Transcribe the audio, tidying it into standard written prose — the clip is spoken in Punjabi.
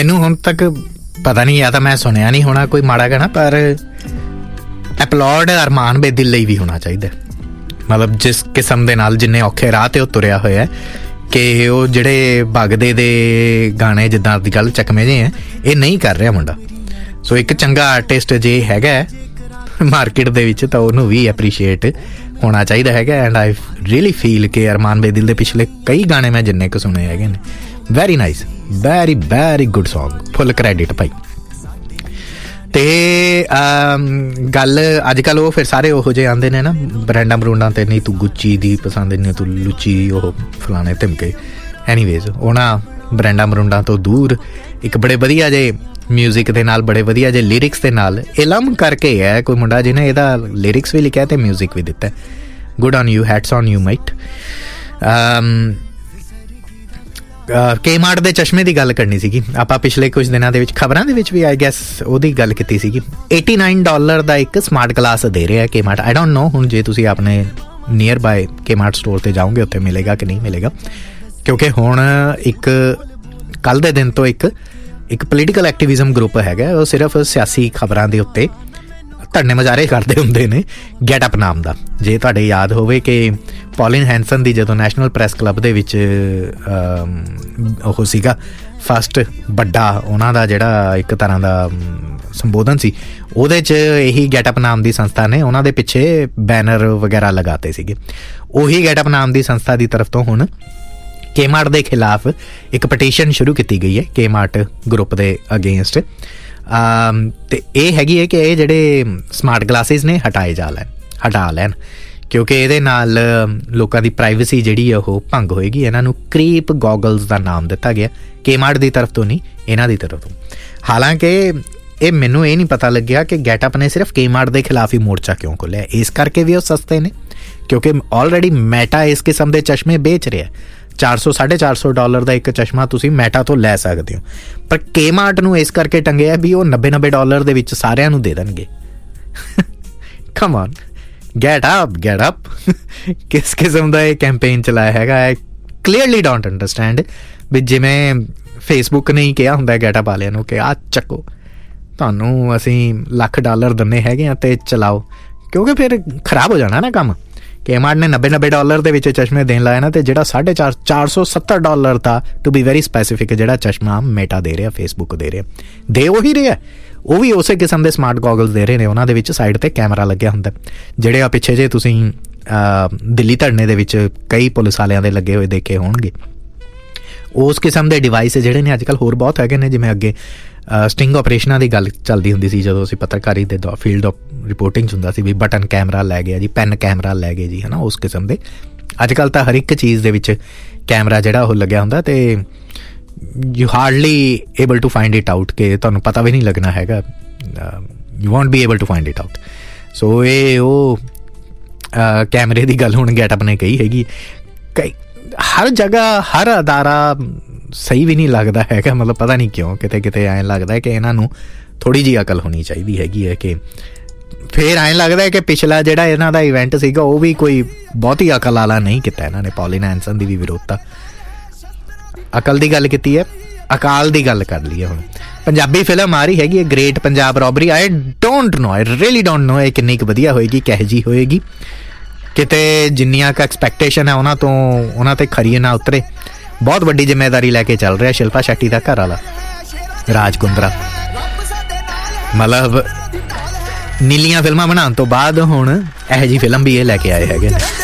ਮੈਨੂੰ ਹੁਣ ਤੱਕ ਪਤਾ ਨਹੀਂ, ਜਾਂ ਤਾਂ ਮੈਂ ਸੁਣਿਆ ਨਹੀਂ ਹੋਣਾ ਕੋਈ ਮਾੜਾ ਗਾਣਾ, ਪਰ ਐਪਲੌਡ ਅਰਮਾਨ ਬੇਦੀ ਲਈ ਵੀ ਹੋਣਾ ਚਾਹੀਦਾ। ਮਤਲਬ ਜਿਸ ਕਿਸਮ ਦੇ ਨਾਲ ਜਿੰਨੇ ਔਖੇ ਰਾਹ 'ਤੇ ਉਹ ਤੁਰਿਆ ਹੋਇਆ ਕਿ ਉਹ ਜਿਹੜੇ ਭਗਦੇ ਦੇ ਗਾਣੇ ਜਿੱਦਾਂ ਦੀ ਗੱਲ ਚੱਕਵੇਂ ਜਿਹੇ ਹੈ, ਇਹ ਨਹੀਂ ਕਰ ਰਿਹਾ ਮੁੰਡਾ। ਸੋ ਇੱਕ ਚੰਗਾ ਆਰਟਿਸਟ ਜੇ ਹੈਗਾ ਮਾਰਕੀਟ ਦੇ ਵਿੱਚ ਤਾਂ ਉਹਨੂੰ ਵੀ ਐਪਰੀਸ਼ੀਏਟ ਹੋਣਾ ਚਾਹੀਦਾ ਹੈਗਾ। ਐਂਡ ਆਈ ਰੀਅਲੀ ਫੀਲ ਕਿ ਅਰਮਾਨ ਬੇਦਿਲ ਦੇ ਪਿਛਲੇ ਕਈ ਗਾਣੇ ਮੈਂ ਜਿੰਨੇ ਕੁ ਸੁਣੇ ਹੈਗੇ ਨੇ, very nice, very very good song, ਫੁੱਲ ਕ੍ਰੈਡਿਟ ਭਾਈ। ਅਤੇ ਗੱਲ ਅੱਜ ਕੱਲ੍ਹ ਉਹ ਫਿਰ ਸਾਰੇ ਉਹੋ ਜਿਹੇ ਆਉਂਦੇ ਨੇ ਨਾ ਬ੍ਰੈਂਡਾਂ ਬਰੂੰਡਾਂ 'ਤੇ, ਨਹੀਂ ਤੂੰ ਗੁੱਚੀ ਦੀ ਪਸੰਦ, ਨਹੀਂ ਤੂੰ ਲੁੱਚੀ, ਉਹ ਫਲਾਣੇ ਧਮਕੇ। ਐਨੀਵੇਜ਼ ਉਹਨਾਂ ਬ੍ਰੈਂਡਾਂ ਬਰੂੰਡਾਂ ਤੋਂ ਦੂਰ ਇੱਕ ਬੜੇ ਵਧੀਆ ਜਿਹੇ ਮਿਊਜ਼ਿਕ ਦੇ ਨਾਲ, ਬੜੇ ਵਧੀਆ ਜਿਹੇ ਲਿਰਿਕਸ ਦੇ ਨਾਲ ਇਲਮ ਕਰਕੇ ਹੈ ਕੋਈ ਮੁੰਡਾ ਜਿਹਨੇ ਇਹਦਾ ਲਿਰਿਕਸ ਵੀ ਲਿਖਿਆ ਅਤੇ ਮਿਊਜ਼ਿਕ ਵੀ ਦਿੱਤਾ। Good on you, hats on you might. K mart ਦੇ ਚਸ਼ਮੇ ਦੀ ਗੱਲ ਕਰਨੀ ਸੀਗੀ ਆਪਾਂ। ਪਿਛਲੇ ਕੁਝ ਦਿਨਾਂ ਦੇ ਵਿੱਚ ਖਬਰਾਂ ਦੇ ਵਿੱਚ ਵੀ ਆਈ ਗੈਸ ਉਹਦੀ ਗੱਲ ਕੀਤੀ ਸੀਗੀ। $89 ਦਾ ਇੱਕ ਸਮਾਰਟ ਗਲਾਸ ਦੇ ਰਿਹਾ ਕੇ ਮਾਰਟ। ਆਈ ਡੋਂਟ ਨੋ ਹੁਣ ਜੇ ਤੁਸੀਂ ਆਪਣੇ near by K mart store 'ਤੇ ਜਾਓਗੇ ਉੱਥੇ ਮਿਲੇਗਾ ਕਿ ਨਹੀਂ ਮਿਲੇਗਾ, ਕਿਉਂਕਿ ਹੁਣ ਇੱਕ ਕੱਲ੍ਹ ਦੇ ਦਿਨ ਤੋਂ ਇੱਕ ਪੋਲੀਟੀਕਲ ਐਕਟੀਵਿਜ਼ਮ ਗਰੁੱਪ ਹੈਗਾ, ਉਹ ਸਿਰਫ ਸਿਆਸੀ ਖਬਰਾਂ ਦੇ ਉੱਤੇ ਧਰਨੇ ਮੁਜ਼ਾਹਰੇ ਕਰਦੇ ਹੁੰਦੇ ਨੇ, ਗੈਟ ਅਪ ਨਾਮ ਦਾ। ਜੇ ਤੁਹਾਡੇ ਯਾਦ ਹੋਵੇ ਕਿ ਪੌਲਿਨ ਹੈਂਸਨ ਦੀ ਜਦੋਂ ਨੈਸ਼ਨਲ ਪ੍ਰੈਸ ਕਲੱਬ ਦੇ ਵਿੱਚ ਉਹ ਸੀਗਾ ਫਸਟ ਵੱਡਾ ਉਹਨਾਂ ਦਾ ਜਿਹੜਾ ਇੱਕ ਤਰ੍ਹਾਂ ਦਾ ਸੰਬੋਧਨ ਸੀ, ਉਹਦੇ 'ਚ ਇਹੀ ਗੈਟ ਅਪ ਨਾਮ ਦੀ ਸੰਸਥਾ ਨੇ ਉਹਨਾਂ ਦੇ ਪਿੱਛੇ ਬੈਨਰ ਵਗੈਰਾ ਲਗਾਤੇ ਸੀਗੇ। ਉਹੀ ਗੈਟ ਅਪ ਨਾਮ ਦੀ ਸੰਸਥਾ ਦੀ ਤਰਫ ਤੋਂ ਹੁਣ ਕੇ ਮਾਰਟ ਦੇ ਖਿਲਾਫ ਇੱਕ ਪਟੀਸ਼ਨ ਸ਼ੁਰੂ ਕੀਤੀ ਗਈ ਹੈ ਕੇ ਮਾਰਟ ਗਰੁੱਪ ਦੇ ਅਗੇਂਸਟ। ਅਤੇ ਇਹ ਹੈਗੀ ਹੈ ਕਿ ਇਹ ਜਿਹੜੇ ਸਮਾਰਟ ਗਲਾਸਿਸ ਨੇ ਹਟਾ ਲੈਣ ਕਿਉਂਕਿ ਇਹਦੇ ਨਾਲ ਲੋਕਾਂ ਦੀ ਪ੍ਰਾਈਵੇਸੀ ਜਿਹੜੀ ਹੈ ਉਹ ਭੰਗ ਹੋਏਗੀ। ਇਹਨਾਂ ਨੂੰ ਕ੍ਰੀਪ ਗੋਗਲਸ ਦਾ ਨਾਮ ਦਿੱਤਾ ਗਿਆ ਕੇ ਮਾਰਟ ਦੀ ਤਰਫ ਤੋਂ, ਨਹੀਂ ਇਹਨਾਂ ਦੀ ਤਰਫ ਤੋਂ। ਹਾਲਾਂਕਿ ਇਹ ਮੈਨੂੰ ਇਹ ਨਹੀਂ ਪਤਾ ਲੱਗਿਆ ਕਿ ਗੈਟਅਪ ਨੇ ਸਿਰਫ ਕੇ ਮਾਰਟ ਦੇ ਖਿਲਾਫ ਹੀ ਮੋਰਚਾ ਕਿਉਂ ਖੋਲ੍ਹਿਆ। ਇਸ ਕਰਕੇ ਵੀ ਉਹ ਸਸਤੇ ਨੇ ਕਿਉਂਕਿ ਆਲਰੇਡੀ ਮੈਟਾ ਇਸ ਕਿਸਮ ਦੇ ਚਸ਼ਮੇ ਵੇਚ ਰਿਹਾ। $400-450 ਦਾ ਇੱਕ ਚਸ਼ਮਾ ਤੁਸੀਂ ਮੈਟਾ ਤੋਂ ਲੈ ਸਕਦੇ ਹੋ, ਪਰ ਕੇ ਮਾਰਟ ਨੂੰ ਇਸ ਕਰਕੇ ਟੰਗਿਆ ਵੀ ਉਹ $90 ਦੇ ਵਿੱਚ ਸਾਰਿਆਂ ਨੂੰ ਦੇ ਦੇਣਗੇ। ਕਮ ਔਨ, ਗੈਟ ਅਪ ਕਿਸ ਕਿਸਮ ਦਾ ਇਹ ਕੈਂਪੇਨ ਚਲਾਇਆ ਹੈਗਾ। ਆਈ ਕਲੀਅਰਲੀ ਡੋਂਟ ਅੰਡਰਸਟੈਂਡ ਵੀ ਜਿਵੇਂ ਫੇਸਬੁੱਕ ਨੇ ਹੀ ਕਿਹਾ ਹੁੰਦਾ ਗੈਟ ਅਪ ਵਾਲਿਆਂ ਨੂੰ ਕਿ ਆਹ ਚੱਕੋ, ਤੁਹਾਨੂੰ ਅਸੀਂ $1,00,000 ਦਿੰਦੇ ਹੈਗੇ ਆ ਅਤੇ ਚਲਾਓ, ਕਿਉਂਕਿ ਫਿਰ ਖਰਾਬ ਹੋ ਜਾਣਾ ਨਾ ਕੰਮ। ਕੇ ਮਾਰਟ ਨੇ $90 ਦੇ ਵਿੱਚ ਚਸ਼ਮੇ ਦੇਣ ਲਾਇਆ ਨਾ, ਅਤੇ ਜਿਹੜਾ $470 ਦਾ ਟੂ ਬੀ ਵੈਰੀ ਸਪੈਸੀਫਿਕ ਜਿਹੜਾ ਚਸ਼ਮਾ ਮੈਟਾ ਦੇ ਰਿਹਾ, ਫੇਸਬੁੱਕ ਦੇ ਰਿਹਾ, ਦੇ ਉਹੀ ਰਿਹਾ। ਉਹ ਵੀ ਉਸੇ ਕਿਸਮ ਦੇ ਸਮਾਰਟ ਗੋਗਲਸ ਦੇ ਰਹੇ ਨੇ। ਉਹਨਾਂ ਦੇ ਵਿੱਚ ਸਾਈਡ 'ਤੇ ਕੈਮਰਾ ਲੱਗਿਆ ਹੁੰਦਾ, ਜਿਹੜੇ ਆ ਪਿੱਛੇ ਜੇ ਤੁਸੀਂ ਦਿੱਲੀ ਧਰਨੇ ਦੇ ਵਿੱਚ ਕਈ ਪੁਲਿਸ ਵਾਲਿਆਂ ਦੇ ਲੱਗੇ ਹੋਏ ਦੇਖੇ ਹੋਣਗੇ। ਉਸ ਕਿਸਮ ਦੇ ਡਿਵਾਈਸ ਜਿਹੜੇ ਨੇ ਅੱਜ ਕੱਲ੍ਹ ਹੋਰ ਬਹੁਤ ਹੈਗੇ ਨੇ। ਜਿਵੇਂ ਅੱਗੇ ਸਟਿੰਗ ਆਪਰੇਸ਼ਨਾਂ ਦੀ ਗੱਲ ਚੱਲਦੀ ਹੁੰਦੀ ਸੀ ਜਦੋਂ ਅਸੀਂ ਪੱਤਰਕਾਰੀ ਦੇ ਫੀਲਡ ਆਫ ਰਿਪੋਰਟਿੰਗ 'ਚ ਹੁੰਦਾ ਸੀ ਵੀ ਬਟਨ ਕੈਮਰਾ ਲੈ ਗਿਆ ਜੀ, ਪੈਨ ਕੈਮਰਾ ਲੈ ਗਏ ਜੀ, ਹੈ ਨਾ। ਉਸ ਕਿਸਮ ਦੇ ਅੱਜ ਕੱਲ੍ਹ ਤਾਂ ਹਰ ਇੱਕ ਚੀਜ਼ ਦੇ ਵਿੱਚ ਕੈਮਰਾ ਜਿਹੜਾ ਉਹ ਲੱਗਿਆ ਹੁੰਦਾ ਅਤੇ you hardly able to find it out ਕਿ ਤੁਹਾਨੂੰ ਪਤਾ ਵੀ ਨਹੀਂ ਲੱਗਣਾ ਹੈਗਾ, you won't be able to find it out. ਸੋ ਇਹ ਉਹ ਕੈਮਰੇ ਦੀ ਗੱਲ ਹੁਣ ਗੈਟਅਪ ਨੇ ਕਹੀ ਹੈਗੀ। ਹਰ ਜਗ੍ਹਾ ਹਰ ਅਦਾਰਾ ਸਹੀ ਵੀ ਨਹੀਂ ਲੱਗਦਾ ਹੈਗਾ, ਮਤਲਬ ਪਤਾ ਨਹੀਂ ਕਿਉਂ ਕਿਤੇ ਐਂ ਲੱਗਦਾ ਕਿ ਇਹਨਾਂ ਨੂੰ ਥੋੜ੍ਹੀ ਜਿਹੀ ਅਕਲ ਹੋਣੀ ਚਾਹੀਦੀ ਹੈਗੀ ਹੈ। ਕਿ ਫਿਰ ਐਂ ਲੱਗਦਾ ਕਿ ਪਿਛਲਾ ਜਿਹੜਾ ਇਹਨਾਂ ਦਾ ਇਵੈਂਟ ਸੀਗਾ ਉਹ ਵੀ ਕੋਈ ਬਹੁਤੀ ਅਕਲ ਵਾਲਾ ਨਹੀਂ ਕੀਤਾ ਇਹਨਾਂ ਨੇ। ਪੌਲਿਨ ਹੈਂਸਨ ਦੀ ਵੀ ਵਿਰੋਧਤਾ, ਅਕਲ ਦੀ ਗੱਲ ਕੀਤੀ ਹੈ, ਅਕਾਲ ਦੀ ਗੱਲ ਕਰ ਲਈ ਹੈ। ਹੁਣ ਪੰਜਾਬੀ ਫਿਲਮ ਆ ਰਹੀ ਹੈਗੀ ਹੈ great Punjab ਰੋਬਰੀ। I don't know, I really don't know ਇਹ ਕਿੰਨੀ ਕੁ ਵਧੀਆ ਹੋਏਗੀ, ਕਿਹੋ ਜਿਹੀ ਹੋਏਗੀ। ਕਿਤੇ ਜਿੰਨੀਆਂ ਕੁ ਐਕਸਪੈਕਟੇਸ਼ਨ ਹੈ ਉਹਨਾਂ 'ਤੇ ਖਰੀ ਨਾ ਉਤਰੇ। ਬਹੁਤ ਵੱਡੀ ਜ਼ਿੰਮੇਵਾਰੀ ਲੈ ਕੇ ਚੱਲ ਰਿਹਾ ਸ਼ਿਲਪਾ ਸ਼ੈੱਟੀ ਦਾ ਘਰ ਵਾਲਾ ਰਾਜ ਕੁੰਦਰਾ। ਮਤਲਬ ਨੀਲੀਆਂ ਫਿਲਮਾਂ ਬਣਾਉਣ ਤੋਂ ਬਾਅਦ ਹੁਣ ਇਹੋ ਜਿਹੀ ਫਿਲਮ ਵੀ ਇਹ ਲੈ ਕੇ ਆਏ ਹੈਗੇ ਨੇ।